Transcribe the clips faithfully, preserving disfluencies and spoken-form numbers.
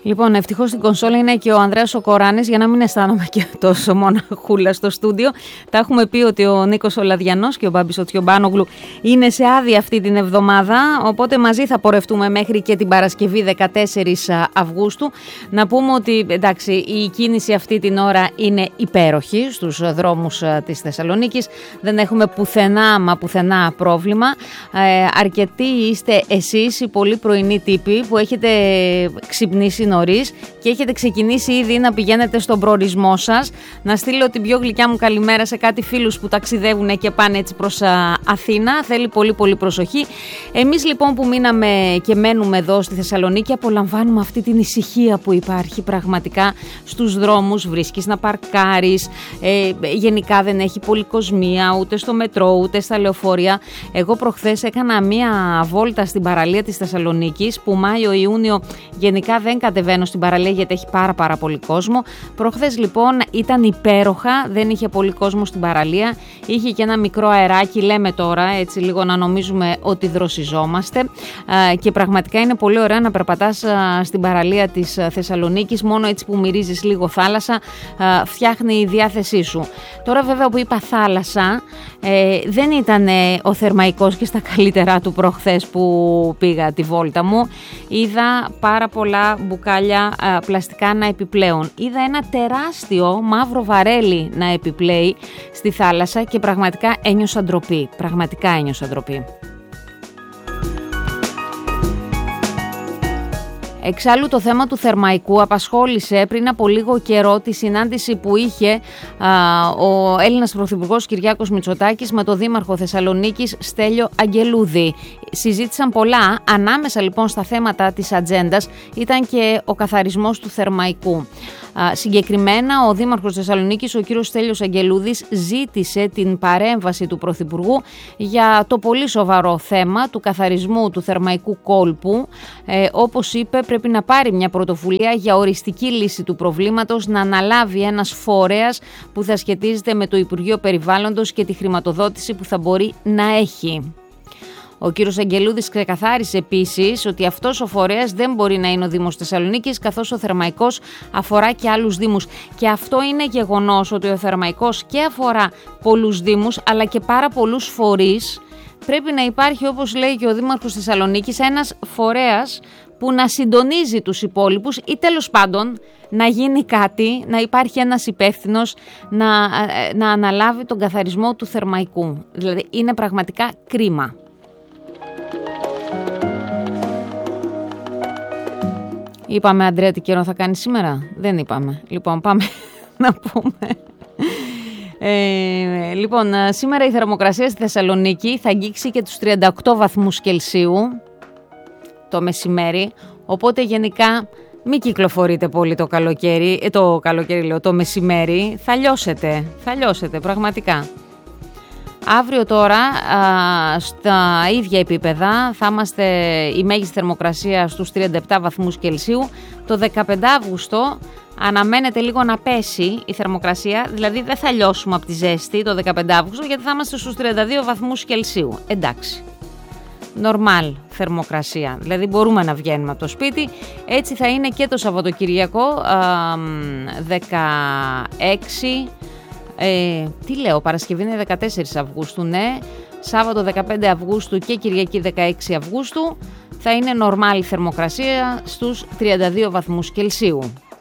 Λοιπόν, ευτυχώς στην κονσόλα είναι και ο Ανδρέας ο Κοράνης, για να μην αισθάνομαι και τόσο μοναχούλα στο στούντιο. Τα έχουμε πει ότι ο Νίκος ο Λαδιανός και ο Μπάμπης ο Τσιομπάνογλου είναι σε άδεια αυτή την εβδομάδα, οπότε μαζί θα πορευτούμε μέχρι και την Παρασκευή δεκατέσσερις Αυγούστου. Να πούμε ότι εντάξει, η κίνηση αυτή την ώρα είναι υπέροχη στους δρόμους της Θεσσαλονίκης. Δεν έχουμε πουθενά μα πουθενά πρόβλημα. Ε, αρκετοί είστε εσείς οι πολύ πρωινοί τύποι που έχετε ξυπνήσει νωρίς και έχετε ξεκινήσει ήδη να πηγαίνετε στον προορισμό σας. Να στείλω την πιο γλυκιά μου καλημέρα σε κάτι φίλους που ταξιδεύουν και πάνε έτσι προς α, Αθήνα. Θέλει πολύ πολύ προσοχή. Εμείς λοιπόν που μείναμε και μένουμε εδώ στη Θεσσαλονίκη απολαμβάνουμε αυτή την ησυχία που υπάρχει πραγματικά στους δρόμους. Βρίσκεις να παρκάρεις, ε, γενικά δεν έχει πολυκοσμία ούτε στο μετρό ούτε στα λεωφορεία. Εγώ προχθές έκανα μία βόλτα στην παραλία της Θεσσαλονίκης που Μάιο-Ιούνιο γενικά δεν κατεβαίνω στην παραλία γιατί έχει πάρα πάρα πολύ κόσμο. Προχθές λοιπόν ήταν υπέροχα, δεν είχε πολύ κόσμο στην παραλία, είχε και ένα μικρό αεράκι, λέμε τώρα έτσι λίγο να νομίζουμε ότι δροσιζόμαστε και πραγματικά είναι πολύ ωραία να περπατάς στην παραλία της Θεσσαλονίκης, μόνο έτσι που μυρίζεις λίγο θάλασσα φτιάχνει η διάθεσή σου. Τώρα βέβαια που είπα θάλασσα, ε, δεν ήταν ο Θερμαϊκός και στα καλύτερά του προχθές που πήγα τη βόλτα μου. Είδα πάρα πολλά μπουκάλια α, πλαστικά να επιπλέουν. Είδα ένα τεράστιο μαύρο βαρέλι να επιπλέει στη θάλασσα και πραγματικά ένιωσα ντροπή. Πραγματικά ένιωσα ντροπή. Εξάλλου το θέμα του Θερμαϊκού απασχόλησε πριν από λίγο καιρό τη συνάντηση που είχε α, ο Έλληνας Πρωθυπουργός Κυριάκος Μητσοτάκης με τον Δήμαρχο Θεσσαλονίκης Στέλιο Αγγελούδη. Συζήτησαν πολλά, ανάμεσα λοιπόν στα θέματα της ατζέντας ήταν και ο καθαρισμός του Θερμαϊκού. Α, συγκεκριμένα ο Δήμαρχος Θεσσαλονίκης, ο κύριος Στέλιος Αγγελούδης, ζήτησε την παρέμβαση του Πρωθυπουργού για το πολύ σοβαρό θέμα του καθαρισμού του Θερμαϊκού κόλπου. Ε, όπως είπε, πρέπει να πάρει μια πρωτοβουλία για οριστική λύση του προβλήματος, να αναλάβει ένας φορέας που θα σχετίζεται με το Υπουργείο Περιβάλλοντος και τη χρηματοδότηση που θα μπορεί να έχει. Ο κύριος Αγγελούδης ξεκαθάρισε επίσης ότι αυτός ο φορέας δεν μπορεί να είναι ο Δήμος Θεσσαλονίκης, καθώς ο Θερμαϊκός αφορά και άλλους δήμους. Και αυτό είναι γεγονός ότι ο Θερμαϊκός και αφορά πολλούς δήμους, αλλά και πάρα πολλούς φορείς. Πρέπει να υπάρχει, όπως λέει και ο Δήμαρχος Θεσσαλονίκης, ένας φορέας που να συντονίζει τους υπόλοιπους ή τέλος πάντων να γίνει κάτι, να υπάρχει ένας υπεύθυνος να, να αναλάβει τον καθαρισμό του Θερμαϊκού. Δηλαδή είναι πραγματικά κρίμα. Είπαμε, Αντρέα, τι καιρό θα κάνει σήμερα? Δεν είπαμε. Λοιπόν, πάμε να πούμε. Ε, λοιπόν, σήμερα η θερμοκρασία στη Θεσσαλονίκη θα αγγίξει και τους τριάντα οκτώ βαθμούς Κελσίου το μεσημέρι, οπότε γενικά μην κυκλοφορείτε πολύ το καλοκαίρι, ε, το καλοκαίρι λέω, το μεσημέρι, θα λιώσετε, θα λιώσετε πραγματικά. Αύριο τώρα α, στα ίδια επίπεδα θα είμαστε η μέγιστη θερμοκρασία στους τριάντα επτά βαθμούς Κελσίου. Το δεκαπέντε Αυγούστου αναμένεται λίγο να πέσει η θερμοκρασία, δηλαδή δεν θα λιώσουμε από τη ζέστη το δεκαπέντε Αυγούστου γιατί θα είμαστε στους τριάντα δύο βαθμούς Κελσίου. Εντάξει, νορμάλ θερμοκρασία, δηλαδή μπορούμε να βγαίνουμε από το σπίτι. Έτσι θα είναι και το Σαββατοκυριακό α, δεκαέξι. Ε, τι λέω, Παρασκευή είναι δεκατέσσερις Αυγούστου, ναι, Σάββατο δεκαπέντε Αυγούστου και Κυριακή δεκαέξι Αυγούστου θα είναι νορμάλη θερμοκρασία στους τριάντα δύο βαθμούς Κελσίου.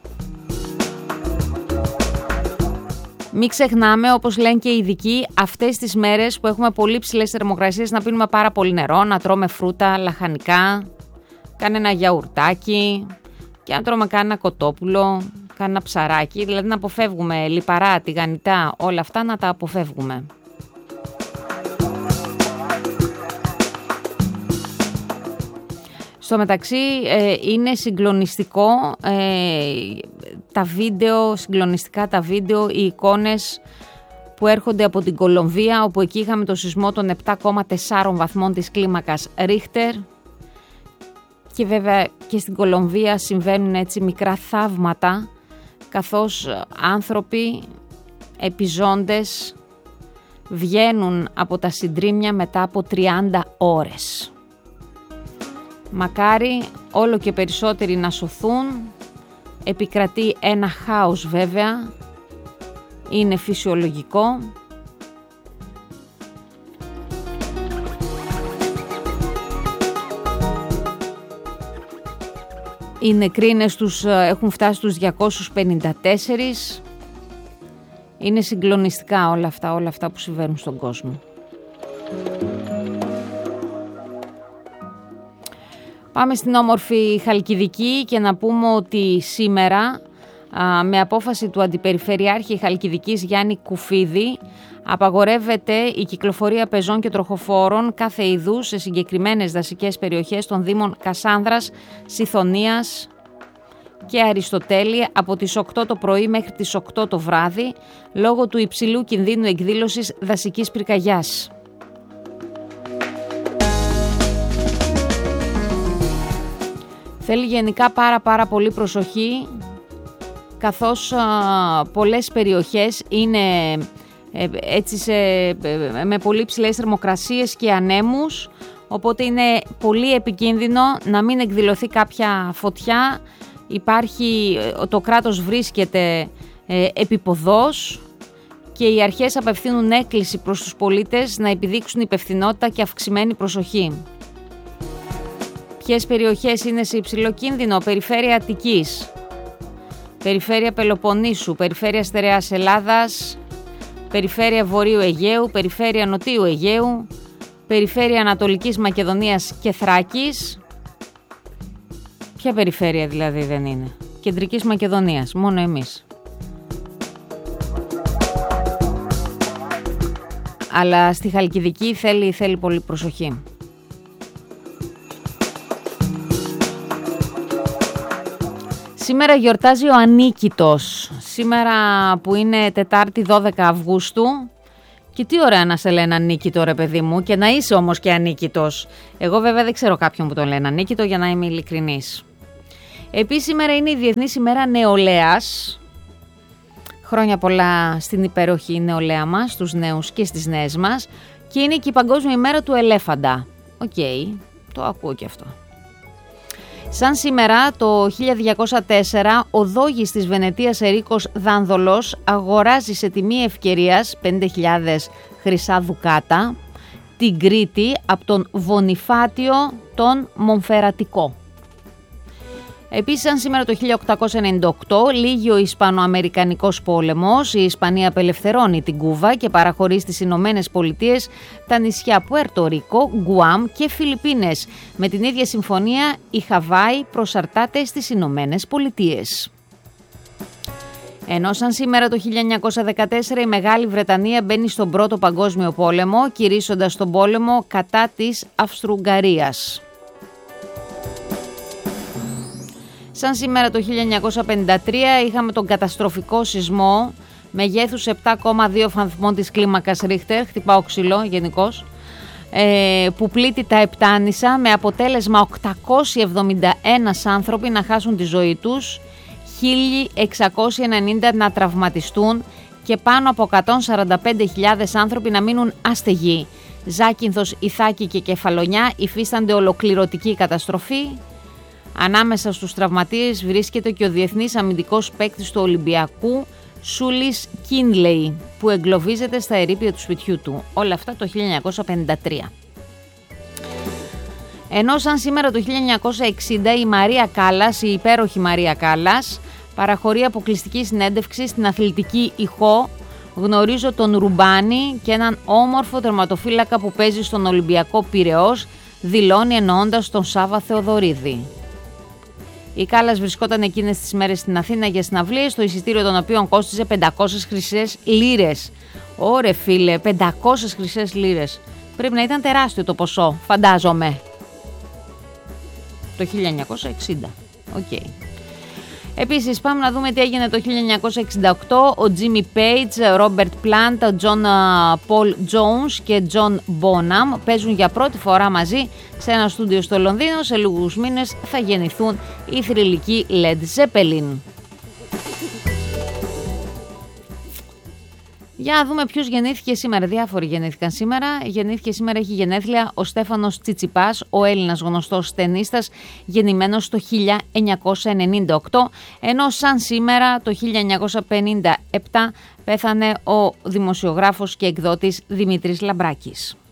Μην ξεχνάμε, όπως λένε και οι ειδικοί, αυτές τις μέρες που έχουμε πολύ ψηλές θερμοκρασίες να πίνουμε πάρα πολύ νερό, να τρώμε φρούτα, λαχανικά, κάνε ένα γιαουρτάκι και να τρώμε κάνα κοτόπουλο, κάνα ψαράκι, δηλαδή να αποφεύγουμε λιπαρά, τηγανιτά, όλα αυτά να τα αποφεύγουμε. Στο μεταξύ ε, είναι συγκλονιστικό ε, τα βίντεο, συγκλονιστικά τα βίντεο, οι εικόνες που έρχονται από την Κολομβία, όπου εκεί είχαμε το σεισμό των επτά κόμμα τέσσερα βαθμών της κλίμακας Ρίχτερ. Και βέβαια και στην Κολομβία συμβαίνουν έτσι μικρά θαύματα, καθώς άνθρωποι, επιζώντες, βγαίνουν από τα συντρίμμια μετά από τριάντα ώρες. Μακάρι όλο και περισσότεροι να σωθούν, Επικρατεί ένα χάος βέβαια, είναι φυσιολογικό. Οι νεκρίνες τους έχουν φτάσει στους διακόσιους πενήντα τέσσερα. Είναι συγκλονιστικά όλα αυτά, όλα αυτά που συμβαίνουν στον κόσμο. Πάμε στην όμορφη Χαλκιδική και να πούμε ότι σήμερα α, με απόφαση του Αντιπεριφερειάρχη Χαλκιδικής Γιάννη Κουφίδη απαγορεύεται η κυκλοφορία πεζών και τροχοφόρων κάθε είδους σε συγκεκριμένες δασικές περιοχές των δήμων Κασάνδρας, Σιθωνίας και Αριστοτέλη από τις οκτώ το πρωί μέχρι τις οκτώ το βράδυ λόγω του υψηλού κινδύνου εκδήλωσης δασικής πυρκαγιάς. Θέλει γενικά πάρα πάρα πολύ προσοχή, καθώς α, πολλές περιοχές είναι ε, έτσι σε, ε, με πολύ ψηλές θερμοκρασίες και ανέμους, οπότε είναι πολύ επικίνδυνο να μην εκδηλωθεί κάποια φωτιά. Υπάρχει, το κράτος βρίσκεται ε, επιποδός και οι αρχές απευθύνουν έκκληση προς τους πολίτες να επιδείξουν υπευθυνότητα και αυξημένη προσοχή. Ποιες περιοχές είναι σε υψηλό κίνδυνο? Περιφέρεια Αττικής, περιφέρεια Πελοποννήσου, περιφέρεια Στερεάς Ελλάδας, περιφέρεια Βορείου Αιγαίου, περιφέρεια Νοτίου Αιγαίου, περιφέρεια Ανατολικής Μακεδονίας και Θράκης. Ποια περιφέρεια δηλαδή δεν είναι? Κεντρικής Μακεδονίας, μόνο εμείς. Αλλά στη Χαλκιδική θέλει, θέλει πολύ προσοχή. Σήμερα γιορτάζει ο Ανίκητος, σήμερα που είναι Τετάρτη δώδεκα Αυγούστου. Και τι ωραία να σε λένε Ανίκητο ρε παιδί μου, και να είσαι όμως και ανίκητος. Εγώ βέβαια δεν ξέρω κάποιον που τον λένε Ανίκητο, για να είμαι ειλικρινής. Επίσης σήμερα είναι η Διεθνής ημέρα Νεολαίας. Χρόνια πολλά στην υπέροχη νεολαία μας, στους νέους και στις νέες μας. Και είναι και η Παγκόσμια ημέρα του ελέφαντα. Οκ, okay, το ακούω και αυτό. Σαν σήμερα το χίλια διακόσια τέσσερα ο δόγης της Βενετίας Ερίκος Δάνδολος αγοράζει σε τιμή ευκαιρίας πέντε χιλιάδες χρυσά δουκάτα την Κρήτη από τον Βονιφάτιο τον Μονφερατικό. Επίσης, σαν σήμερα το χίλια οκτακόσια ενενήντα οκτώ λύγει ο Ισπανοαμερικανικός πόλεμος, η Ισπανία απελευθερώνει την Κούβα και παραχωρεί στις Ηνωμένες Πολιτείες τα νησιά Πουέρτο Ρίκο, Γκουάμ και Φιλιππίνες. Με την ίδια συμφωνία η Χαβάη προσαρτάται στις Ηνωμένες Πολιτείες. Ενώ σαν σήμερα το χίλια εννιακόσια δεκατέσσερα η Μεγάλη Βρετανία μπαίνει στον Πρώτο Παγκόσμιο Πόλεμο, κηρύσσοντας τον πόλεμο κατά της Αυστρο-Ουγγαρίας. Σαν σήμερα το χίλια εννιακόσια πενήντα τρία είχαμε τον καταστροφικό σεισμό μεγέθους επτά κόμμα δύο βαθμών της κλίμακας Ρίχτερ, χτυπάω ξύλο γενικώς, ε, που πλήττει τα Επτάνησα με αποτέλεσμα οκτακόσιοι εβδομήντα ένα άνθρωποι να χάσουν τη ζωή τους, χίλια εξακόσιοι ενενήντα να τραυματιστούν και πάνω από εκατόν σαράντα πέντε χιλιάδες άνθρωποι να μείνουν άστεγοι. Ζάκυνθος, Ιθάκη και Κεφαλονιά υφίστανται ολοκληρωτική καταστροφή. Ανάμεσα στους τραυματίες βρίσκεται και ο διεθνής αμυντικός παίκτης του Ολυμπιακού Σούλις Κίνλεϊ, που εγκλωβίζεται στα ερείπια του σπιτιού του. Όλα αυτά το χίλια εννιακόσια πενήντα τρία. Ενώ σαν σήμερα το χίλια εννιακόσια εξήντα η Μαρία Κάλλας, η υπέροχη Μαρία Κάλλας, παραχωρεί αποκλειστική συνέντευξη στην αθλητική ηχό «Γνωρίζω τον Ρουμπάνη» και έναν όμορφο τερματοφύλακα που παίζει στον Ολυμπιακό Πειραιώς, δηλώνει εννοώντας τον Σάβα Θεοδωρίδη. Η Κάλλας βρισκόταν εκείνες τις μέρες στην Αθήνα για συναυλίες, το εισιτήριο των οποίων κόστιζε πεντακόσιες χρυσές λίρες. Ωρε φίλε, πεντακόσιες χρυσές λίρες. Πρέπει να ήταν τεράστιο το ποσό, φαντάζομαι. Το χίλια εννιακόσια εξήντα. Οκ. Okay. Επίσης, πάμε να δούμε τι έγινε το χίλια εννιακόσια εξήντα οκτώ. Ο Τζίμι Πέιτς, Ρόμπερτ Πλάντ, ο Τζον Πολ Τζόουνς και Τζον Μπόναμ παίζουν για πρώτη φορά μαζί σε ένα στούντιο στο Λονδίνο. Σε λίγους μήνες θα γεννηθούν οι θρυλικοί Led Zeppelin. Για να δούμε ποιος γεννήθηκε σήμερα. Διάφοροι γεννήθηκαν σήμερα. Γεννήθηκε σήμερα, έχει γενέθλια ο Στέφανος Τσιτσιπάς, ο Έλληνας γνωστός τενίστας, γεννημένος το χίλια εννιακόσια ενενήντα οκτώ, ενώ σαν σήμερα το χίλια εννιακόσια πενήντα επτά πέθανε ο δημοσιογράφος και εκδότης Δημήτρης Λαμπράκης.